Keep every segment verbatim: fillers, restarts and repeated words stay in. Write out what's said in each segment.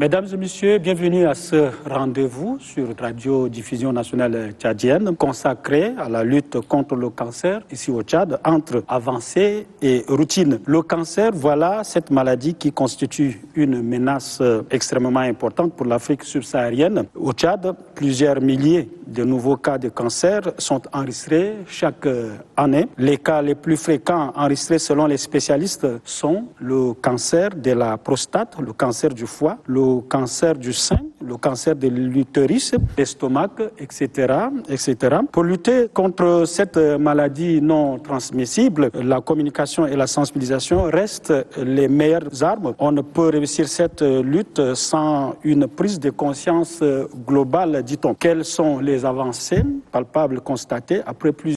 Mesdames et messieurs, bienvenue à ce rendez-vous sur Radio Diffusion Nationale Tchadienne consacré à la lutte contre le cancer ici au Tchad, entre avancée et routine. Le cancer, voilà cette maladie qui constitue une menace extrêmement importante pour l'Afrique subsaharienne. Au Tchad, plusieurs milliers de nouveaux cas de cancer sont enregistrés chaque année. Les cas les plus fréquents enregistrés selon les spécialistes sont le cancer de la prostate, le cancer du foie, le le cancer du sein, le cancer de l'utérus, l'estomac, et cetera, et cetera. Pour lutter contre cette maladie non transmissible, la communication et la sensibilisation restent les meilleures armes. On ne peut réussir cette lutte sans une prise de conscience globale, dit-on. Quelles sont les avancées palpables constatées après plusieurs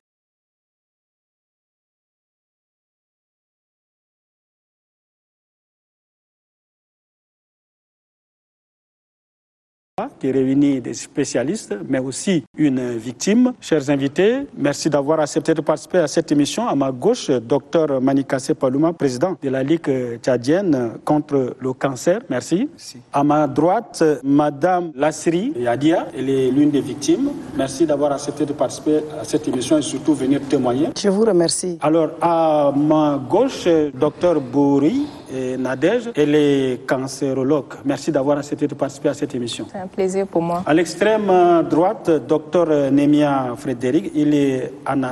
qui réunit des spécialistes, mais aussi une victime. Chers invités, merci d'avoir accepté de participer à cette émission. À ma gauche, docteur Manikassé Palouma, président de la Ligue tchadienne contre le cancer. Merci. Merci. À ma droite, madame Lassiri Yadia, elle est l'une des victimes. Merci d'avoir accepté de participer à cette émission et surtout venir témoigner. Je vous remercie. Alors, à ma gauche, docteur Bouri et Nadège, elle est cancérologue. Merci d'avoir accepté de participer à cette émission. C'est un plaisir pour moi. À l'extrême droite, docteur Nemia Frédéric, il est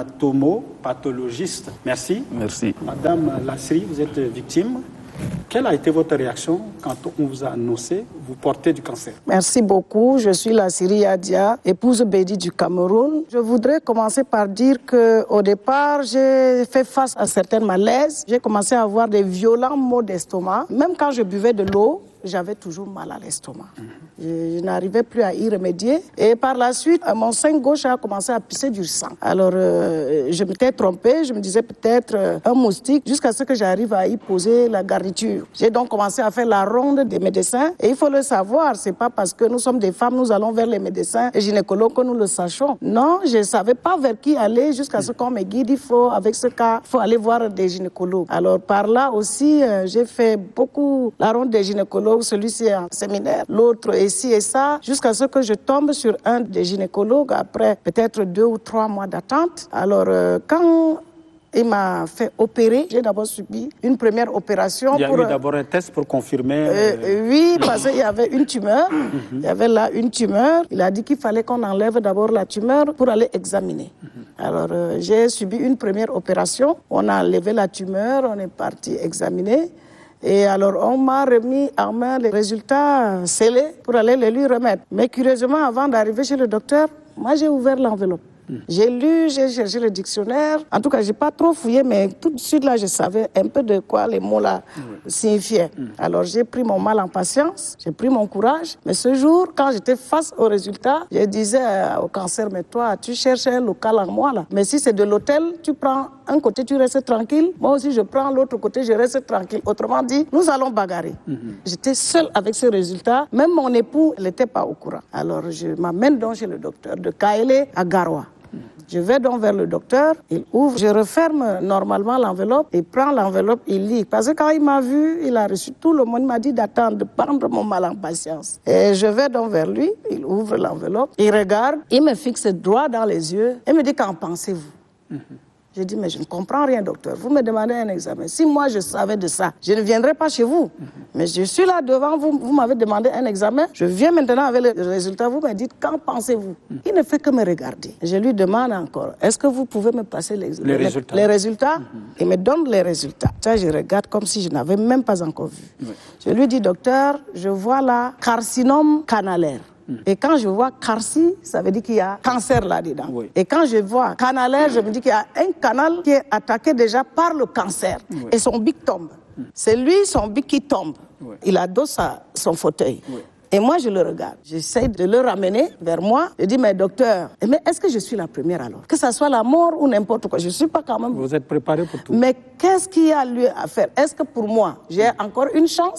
anatomopathologiste. Merci. Merci. Madame Lassiri, vous êtes victime. Quelle a été votre réaction quand on vous a annoncé vous portez du cancer? Merci beaucoup. Je suis Lassiri Yadia, épouse Bédi du Cameroun. Je voudrais commencer par dire qu'au départ, j'ai fait face à certains malaises. J'ai commencé à avoir des violents maux d'estomac. Même quand je buvais de l'eau, j'avais toujours mal à l'estomac. Mmh. Je, je n'arrivais plus à y remédier. Et par la suite, mon sein gauche a commencé à pisser du sang. Alors, euh, je m'étais trompée. Je me disais peut-être euh, un moustique jusqu'à ce que j'arrive à y poser la garniture. J'ai donc commencé à faire la ronde des médecins. Et il faut le savoir, c'est pas parce que nous sommes des femmes, nous allons vers les médecins et gynécologues que nous le sachons. Non, je ne savais pas vers qui aller jusqu'à ce qu'on me guide. Il faut, avec ce cas, il faut aller voir des gynécologues. Alors, par là aussi, euh, j'ai fait beaucoup la ronde des gynécologues. Celui-ci est en séminaire, l'autre ici et ça, jusqu'à ce que je tombe sur un des gynécologues après peut-être deux ou trois mois d'attente. Alors, euh, quand il m'a fait opérer, j'ai d'abord subi une première opération. Il y a pour, eu d'abord un test pour confirmer... Euh, euh, oui, parce qu'il y avait une tumeur. Mm-hmm. Il y avait là une tumeur. Il a dit qu'il fallait qu'on enlève d'abord la tumeur pour aller examiner. Mm-hmm. Alors, euh, j'ai subi une première opération. On a enlevé la tumeur, on est parti examiner. Et alors, on m'a remis en main les résultats scellés pour aller les lui remettre. Mais curieusement, avant d'arriver chez le docteur, moi, j'ai ouvert l'enveloppe. Mmh. J'ai lu, j'ai cherché le dictionnaire. En tout cas, je n'ai pas trop fouillé, mais tout de suite, là, je savais un peu de quoi les mots-là mmh. signifiaient. Mmh. Alors, j'ai pris mon mal en patience, j'ai pris mon courage. Mais ce jour, quand j'étais face aux résultats, je disais au cancer, mais toi, tu cherches un local en moi, là. Mais si c'est de l'hôtel, tu prends un côté, tu restes tranquille. Moi aussi, je prends l'autre côté, je reste tranquille. Autrement dit, nous allons bagarrer. Mmh. J'étais seule avec ces résultats. Même mon époux n'était pas au courant. Alors, je m'amène donc chez le docteur de Kaélé à Garoua. Je vais donc vers le docteur, il ouvre, je referme normalement l'enveloppe, il prend l'enveloppe, il lit. Parce que quand il m'a vu, il a reçu tout le monde, il m'a dit d'attendre, de prendre mon mal en patience. Et je vais donc vers lui, il ouvre l'enveloppe, il regarde, il me fixe droit dans les yeux et me dit, qu'en pensez-vous? Mm-hmm. J'ai dit, mais je ne comprends rien, docteur. Vous me demandez un examen. Si moi, je savais de ça, je ne viendrais pas chez vous. Mm-hmm. Mais je suis là devant vous, vous m'avez demandé un examen. Je viens maintenant avec le résultat. Vous me dites, qu'en pensez-vous? Mm-hmm. Il ne fait que me regarder. Je lui demande encore, est-ce que vous pouvez me passer les, les, les résultats, les résultats mm-hmm. Il me donne les résultats. Ça, je regarde comme si je n'avais même pas encore vu. Oui. Je lui dis, docteur, je vois là carcinome canalaire. Et quand je vois carci, ça veut dire qu'il y a cancer là-dedans. Oui. Et quand je vois canalaire, je me dis qu'il y a un canal qui est attaqué déjà par le cancer. Oui. Et son bic tombe. Mm. C'est lui, son bic qui tombe. Oui. Il adosse à son fauteuil. Oui. Et moi, je le regarde. J'essaie de le ramener vers moi. Je dis, mais docteur, mais est-ce que je suis la première alors? Que ça soit la mort ou n'importe quoi. Je ne suis pas quand même... Vous êtes préparé pour tout. Mais qu'est-ce qu'il y a lieu à faire? Est-ce que pour moi, j'ai encore une chance?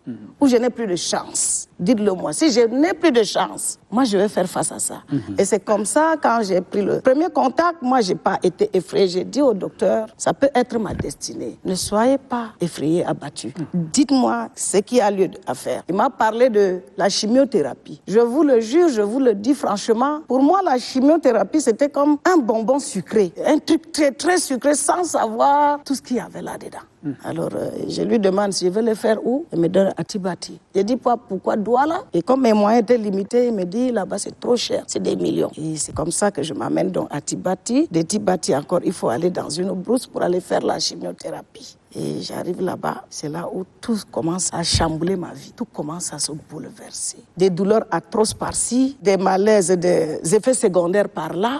mmh. ou je n'ai plus de chance. Dites-le moi. Si je n'ai plus de chance, moi, je vais faire face à ça. Mmh. Et c'est comme ça, quand j'ai pris le premier contact, moi, je n'ai pas été effrayée. J'ai dit au docteur, ça peut être ma destinée. Ne soyez pas effrayés, abattus. Mmh. Dites-moi ce qu'il y a lieu à faire. Il m'a parlé de la chimiothérapie. Je vous le jure, je vous le dis franchement, pour moi, la chimiothérapie, c'était comme un bonbon sucré. Un truc très, très sucré, sans savoir tout ce qu'il y avait là-dedans. Mmh. Alors, euh, je lui demande si je veux le faire où. Il me donne à Tibati. Je dis pas pourquoi Douala. Et comme mes moyens étaient limités, il me dit là-bas c'est trop cher, c'est des millions. Et c'est comme ça que je m'amène donc à Tibati. De Tibati encore, il faut aller dans une brousse pour aller faire la chimiothérapie. Et j'arrive là-bas, c'est là où tout commence à chambouler ma vie. Tout commence à se bouleverser. Des douleurs atroces par-ci, des malaises, des effets secondaires par-là.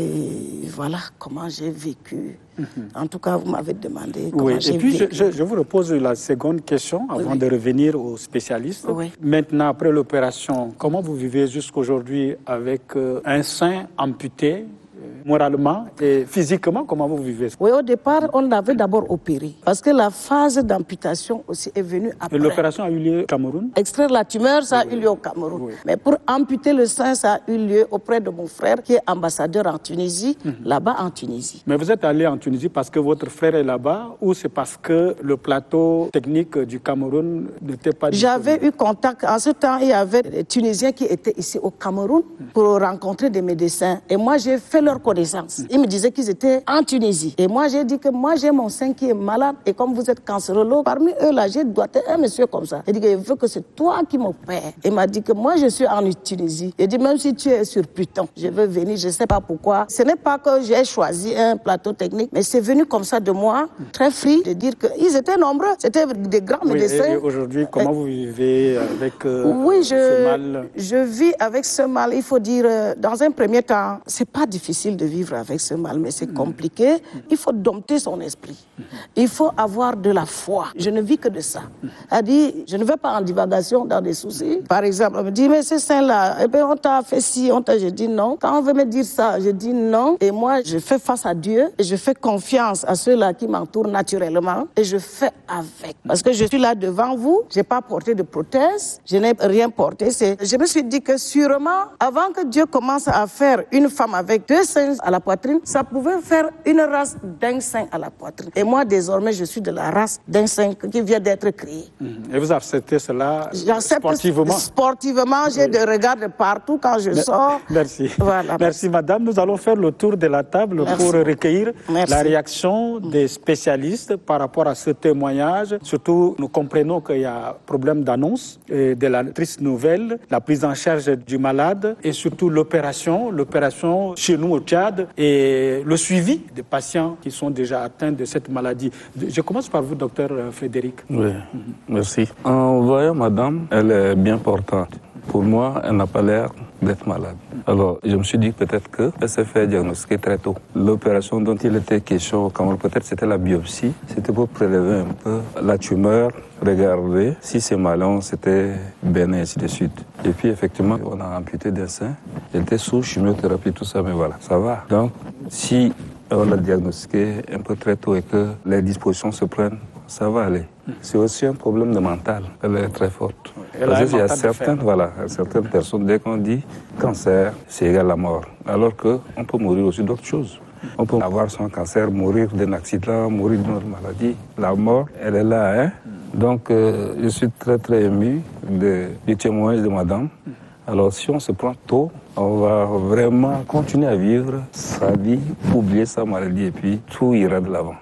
Et voilà comment j'ai vécu. Mm-hmm. En tout cas, vous m'avez demandé comment oui, j'ai vécu. Et puis, vécu. je, je vous repose la seconde question avant oui. de revenir aux spécialistes. Oui. Maintenant, après l'opération, comment vous vivez jusqu'aujourd'hui avec euh, un sein amputé ? Moralement et physiquement, comment vous vivez? Oui, au départ, on l'avait d'abord opéré. Parce que la phase d'amputation aussi est venue après. Et l'opération a eu lieu au Cameroun? Extraire la tumeur, ça oui, a eu lieu au Cameroun. Oui. Mais pour amputer le sein, ça a eu lieu auprès de mon frère qui est ambassadeur en Tunisie, mm-hmm. là-bas en Tunisie. Mais vous êtes allé en Tunisie parce que votre frère est là-bas ou c'est parce que le plateau technique du Cameroun n'était pas disponible? J'avais eu contact. En ce temps, il y avait des Tunisiens qui étaient ici au Cameroun pour rencontrer des médecins. Et moi, j'ai fait leur connaissance. Ils me disaient qu'ils étaient en Tunisie. Et moi, j'ai dit que moi, j'ai mon sein qui est malade. Et comme vous êtes cancérologue, parmi eux, là, j'ai doigté un monsieur comme ça. Il dit que je veux que c'est toi qui m'opères. Il m'a dit que moi, je suis en Tunisie. Il dit, même si tu es sur Pluton, je veux venir, je ne sais pas pourquoi. Ce n'est pas que j'ai choisi un plateau technique, mais c'est venu comme ça de moi, très free, de dire qu'ils étaient nombreux. C'était des grands oui, médecins. Et aujourd'hui, comment vous vivez avec euh, oui, je, ce mal? Je vis avec ce mal. Il faut dire, dans un premier temps, c'est pas difficile de vivre avec ce mal, mais c'est compliqué. Il faut dompter son esprit. Il faut avoir de la foi. Je ne vis que de ça. Elle dit, je ne vais pas en divagation dans des soucis. Par exemple, on me dit, mais ce sein-là, eh bien, on t'a fait ci, on t'a... Je dis non. Quand on veut me dire ça, je dis non. Et moi, je fais face à Dieu et je fais confiance à ceux-là qui m'entourent naturellement et je fais avec. Parce que je suis là devant vous, j'ai pas porté de prothèse, je n'ai rien porté. C'est... Je me suis dit que sûrement, avant que Dieu commence à faire une femme avec deux seins à la poitrine, ça pouvait faire une race d'un sein à la poitrine. Et moi, désormais, je suis de la race d'un sein qui vient d'être créé. Mmh. Et vous acceptez cela J'accepte sportivement? Sportivement, j'ai oui. des regards de partout quand je sors. Merci. Voilà. Merci, madame. Nous allons faire le tour de la table Merci. pour recueillir Merci. la réaction des spécialistes par rapport à ce témoignage. Surtout, nous comprenons qu'il y a problème d'annonce et de la triste nouvelle, la prise en charge du malade et surtout l'opération, l'opération chez nous au Tchad et le suivi des patients qui sont déjà atteints de cette maladie. Je commence par vous, docteur Frédéric. Oui, mm-hmm. merci. En voyant madame, elle est bien portante. Pour moi, elle n'a pas l'air d'être malade. Alors, je me suis dit peut-être qu'elle s'est fait diagnostiquer très tôt. L'opération dont il était question, peut-être c'était la biopsie, c'était pour prélever un peu la tumeur, regarder si c'est malin, c'était bénin, ainsi de suite. Et puis, effectivement, on a amputé des seins. J'étais sous chimiothérapie, tout ça, mais voilà, ça va. Donc, si on l'a diagnostiqué un peu très tôt et que les dispositions se prennent, ça va aller. C'est aussi un problème de mental. Elle est très forte. Elle Parce qu'il y a certaines, voilà, certaines personnes, dès qu'on dit cancer, c'est égal à la mort. Alors qu'on peut mourir aussi d'autres choses. On peut avoir son cancer, mourir d'un accident, mourir d'une autre maladie. La mort, elle est là. Hein? Donc, euh, je suis très, très ému de, du témoignage de madame. Alors, si on se prend tôt, on va vraiment continuer à vivre sa vie, oublier sa maladie et puis tout ira de l'avant.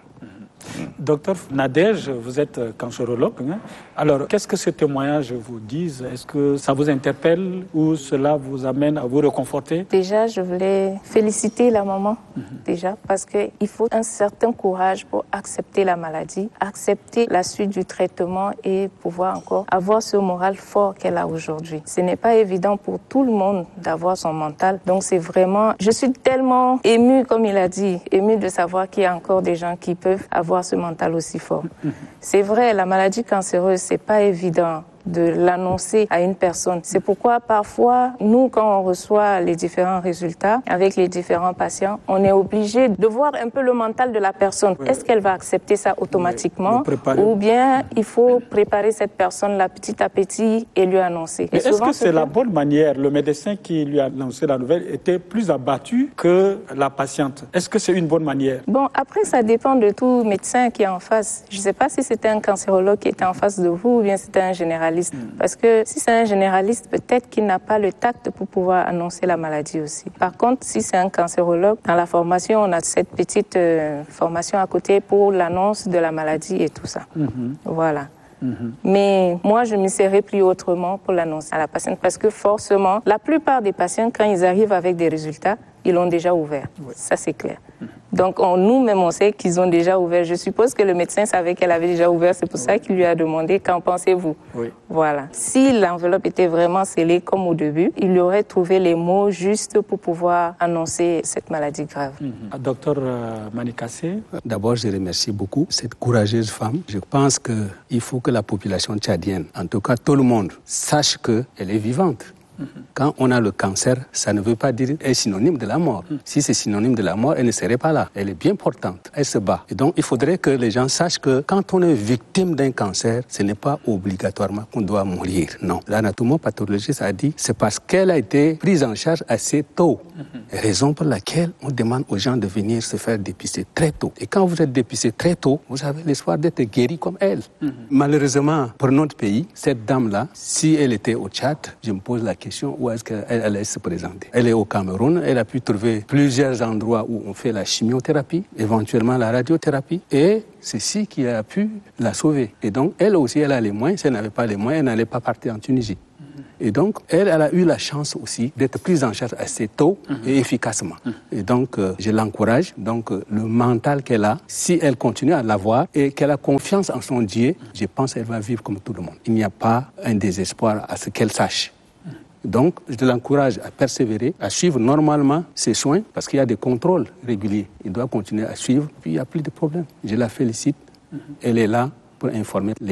Docteur Nadège, vous êtes cancérologue. Hein? Alors, qu'est-ce que ce témoignage vous dit? Est-ce que ça vous interpelle ou cela vous amène à vous réconforter? Déjà, je voulais féliciter la maman, mm-hmm. déjà, parce qu'il faut un certain courage pour accepter la maladie, accepter la suite du traitement et pouvoir encore avoir ce moral fort qu'elle a aujourd'hui. Ce n'est pas évident pour tout le monde d'avoir son mental. Donc, c'est vraiment... Je suis tellement émue, comme il a dit, émue de savoir qu'il y a encore des gens qui peuvent avoir ce mental aussi fort. C'est vrai, la maladie cancéreuse, c'est pas évident de l'annoncer à une personne. C'est pourquoi parfois, nous, quand on reçoit les différents résultats avec les différents patients, on est obligé de voir un peu le mental de la personne. Oui. Est-ce qu'elle va accepter ça automatiquement oui, ou bien il faut préparer cette personne-là petit à petit et lui annoncer. Mais est-ce que c'est la bonne manière? Le médecin qui lui a annoncé la nouvelle était plus abattu que la patiente. Est-ce que c'est une bonne manière? Bon, après, ça dépend de tout médecin qui est en face. Je ne sais pas si c'était un cancérologue qui était en face de vous ou bien c'était un généraliste. Mm. Parce que si c'est un généraliste, peut-être qu'il n'a pas le tact pour pouvoir annoncer la maladie aussi. Par contre, si c'est un cancérologue, dans la formation, on a cette petite euh, formation à côté pour l'annonce de la maladie et tout ça. Mm-hmm. Voilà. Mmh. Mais moi, je m'y serais pris autrement pour l'annoncer à la patiente parce que forcément, la plupart des patients, quand ils arrivent avec des résultats, ils l'ont déjà ouvert. Oui. Ça, c'est clair. Mmh. Donc, on, nous-mêmes, on sait qu'ils ont déjà ouvert. Je suppose que le médecin savait qu'elle avait déjà ouvert. C'est pour oui. ça qu'il lui a demandé « Qu'en pensez-vous » oui. Voilà. Si l'enveloppe était vraiment scellée comme au début, il aurait trouvé les mots justes pour pouvoir annoncer cette maladie grave. Mmh. Docteur euh, Manikassé. D'abord, je remercie beaucoup cette courageuse femme. Je pense qu'il faut que la population tchadienne, en tout cas tout le monde, sache qu'elle est vivante. Quand on a le cancer, ça ne veut pas dire qu'elle est synonyme de la mort. Si c'est synonyme de la mort, elle ne serait pas là. Elle est bien portante, elle se bat. Et donc, il faudrait que les gens sachent que quand on est victime d'un cancer, ce n'est pas obligatoirement qu'on doit mourir. Non. L'anatomopathologiste a dit c'est parce qu'elle a été prise en charge assez tôt. Raison pour laquelle on demande aux gens de venir se faire dépister très tôt. Et quand vous êtes dépisté très tôt, vous avez l'espoir d'être guéri comme elle. Mm-hmm. Malheureusement, pour notre pays, cette dame-là, si elle était au Tchad, je me pose la question où est-ce qu'elle allait se présenter. Elle est au Cameroun, elle a pu trouver plusieurs endroits où on fait la chimiothérapie, éventuellement la radiothérapie, et c'est ci qui a pu la sauver. Et donc, elle aussi, elle a les moyens. Si elle n'avait pas les moyens, elle n'allait pas partir en Tunisie. Et donc, elle, elle a eu la chance aussi d'être prise en charge assez tôt mmh. et efficacement. Mmh. Et donc, euh, je l'encourage. Donc, euh, le mental qu'elle a, si elle continue à l'avoir et qu'elle a confiance en son Dieu, mmh. je pense qu'elle va vivre comme tout le monde. Il n'y a pas un désespoir à ce qu'elle sache. Donc, je l'encourage à persévérer, à suivre normalement ses soins, parce qu'il y a des contrôles réguliers. Il doit continuer à suivre, puis il n'y a plus de problème. Je la félicite. Elle est là pour informer les